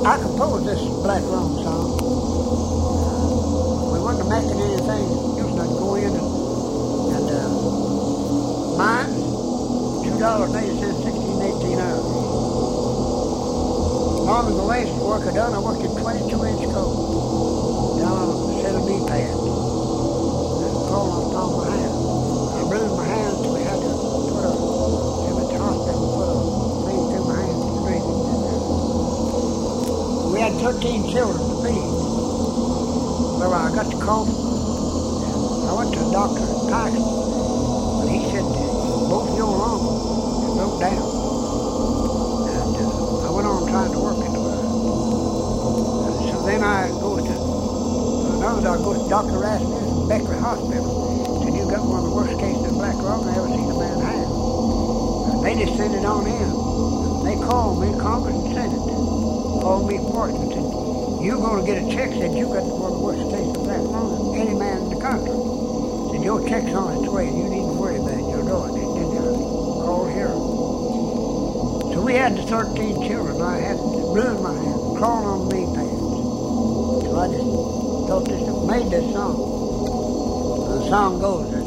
I composed this Black Rum song. We wasn't making anything. Used to go in and mine, $2.80, 16, 18 hours. Long as the last work I done, I worked in 22-inch coal down on a set of knee pads. And crawling on top of my hand. I bruised my hand so we had to put him at the hospital, put a thing through my hand to breathe. We had 13 children to feed. Well, I got the cough. I went to the doctor in Tyson, but he said both of your lungs had broke down. And I went on trying to work into it. So then I go to another doctor, Dr. Rasmussen, Beckley Hospital. Said you got one of the worst cases of black lung I ever seen a man have. And they just sent it on in. They called me, Congress and Senate. Called me forth and said, you're going to get a check, said you got one of the worst cases of black lung of any man in the country. Said your check's on its way, you needn't worry about it, you're doing it. Then they called here. So we had the 13 children. I had bruised my hand, crawling on knee pads. So I just thought made this song. The song goes,